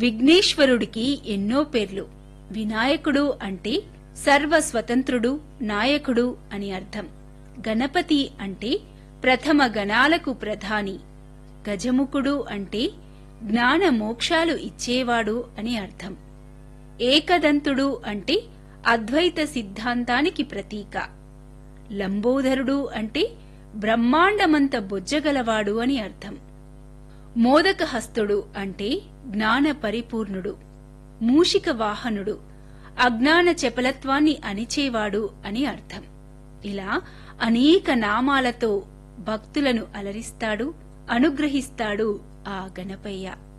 విఘ్నేశ్వరుడికి ఎన్నో పేర్లు. వినాయకుడు అంటే సర్వస్వతంత్రుడు, నాయకుడు అని అర్థం. గణపతి అంటే ప్రథమ గణాలకు ప్రధాని. గజముఖుడు అంటే జ్ఞాన మోక్షాలు ఇచ్చేవాడు అని అర్థం. ఏకదంతుడు అంటే అద్వైత సిద్ధాంతానికి ప్రతీక. లంబోదరుడు అంటే బ్రహ్మాండమంత బొజ్జగలవాడు అని అర్థం. మోదకహస్తుడు అంటే జ్ఞాన పరిపూర్ణుడు. మూషిక వాహనుడు అజ్ఞాన చపలత్వాన్ని అణిచేవాడు అని అర్థం. ఇలా అనేక నామాలతో భక్తులను అలరిస్తాడు, అనుగ్రహిస్తాడు ఆ గణపయ్య.